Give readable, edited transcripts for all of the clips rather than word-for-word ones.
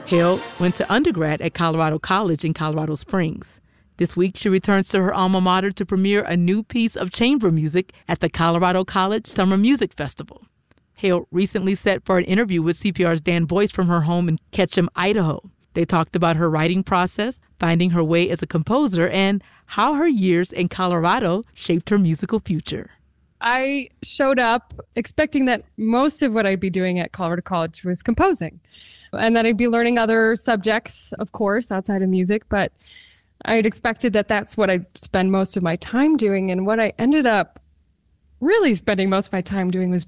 Hale went to undergrad at Colorado College in Colorado Springs. This week, she returns to her alma mater to premiere a new piece of chamber music at the Colorado College Summer Music Festival. Hale recently set for an interview with CPR's Dan Boyce from her home in Ketchum, Idaho. They talked about her writing process, finding her way as a composer, and how her years in Colorado shaped her musical future. I showed up expecting that most of what I'd be doing at Colorado College was composing, and that I'd be learning other subjects, of course, outside of music, but I'd expected that that's what I'd spend most of my time doing. And what I ended up really spending most of my time doing was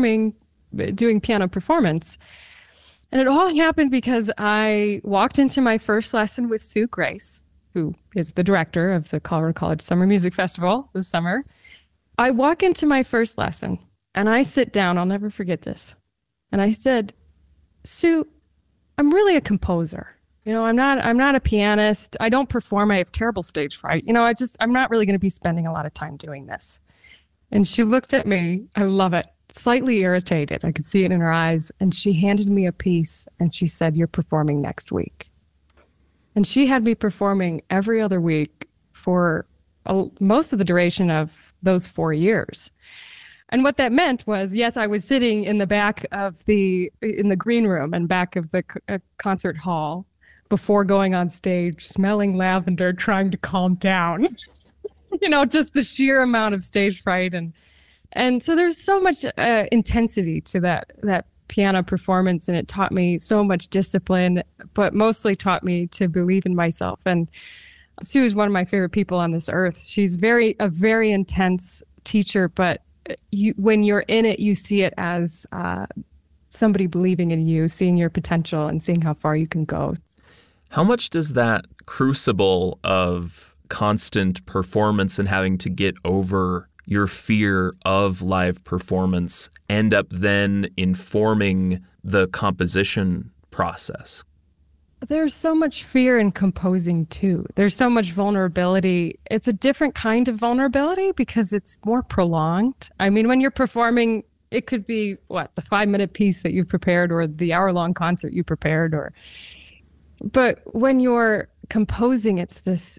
doing piano performance. And it all happened because I walked into my first lesson with Sue Grace, who is the director of the Colorado College Summer Music Festival this summer. I walk into my first lesson and I sit down. I'll never forget this. And I said, Sue, I'm really a composer. I'm not a pianist. I don't perform. I have terrible stage fright. I'm not really going to be spending a lot of time doing this. And she looked at me. I love it. Slightly irritated. I could see it in her eyes. And she handed me a piece and she said, you're performing next week. And she had me performing every other week for most of the duration of those 4 years. And what that meant was, yes, I was sitting in the back of in the green room and back of the concert hall before going on stage, smelling lavender, trying to calm down, just the sheer amount of stage fright. And so there's so much intensity to that piano performance, and it taught me so much discipline, but mostly taught me to believe in myself. And Sue is one of my favorite people on this earth. She's a very intense teacher, but when you're in it, you see it as somebody believing in you, seeing your potential and seeing how far you can go. How much does that crucible of constant performance and having to get over your fear of live performance end up then informing the composition process? There's so much fear in composing too. There's so much vulnerability. It's a different kind of vulnerability because it's more prolonged. I mean, when you're performing, it could be the 5-minute piece that you've prepared or the hour-long concert you prepared, but when you're composing, it's this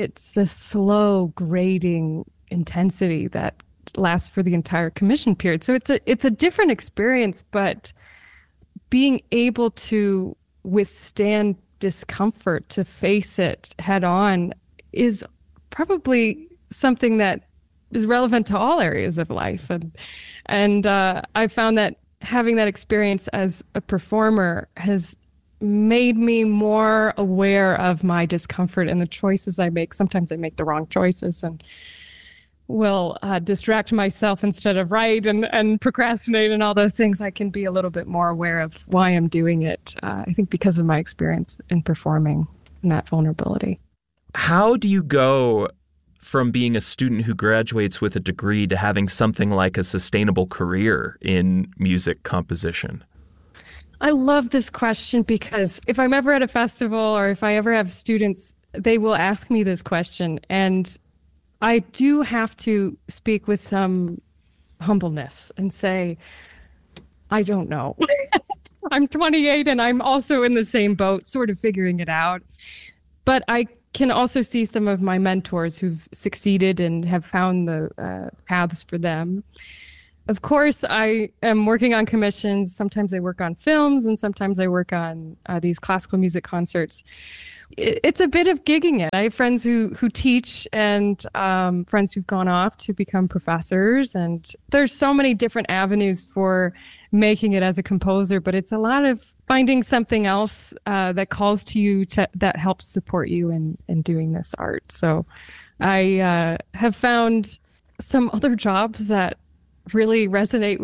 slow grading intensity that lasts for the entire commission period. So it's a different experience, but being able to withstand discomfort, to face it head on, is probably something that is relevant to all areas of life. And I found that having that experience as a performer has made me more aware of my discomfort and the choices I make. Sometimes I make the wrong choices and will distract myself instead of write and procrastinate and all those things. I can be a little bit more aware of why I'm doing it, I think because of my experience in performing and that vulnerability. How do you go from being a student who graduates with a degree to having something like a sustainable career in music composition? I love this question because if I'm ever at a festival or if I ever have students, they will ask me this question. And I do have to speak with some humbleness and say, I don't know. I'm 28 and I'm also in the same boat, sort of figuring it out. But I can also see some of my mentors who've succeeded and have found the paths for them. Of course, I am working on commissions. Sometimes I work on films and sometimes I work on these classical music concerts. It's a bit of gigging it. I have friends who teach and friends who've gone off to become professors. And there's so many different avenues for making it as a composer, but it's a lot of finding something else that calls to you that helps support you in doing this art. So I have found some other jobs that really resonate with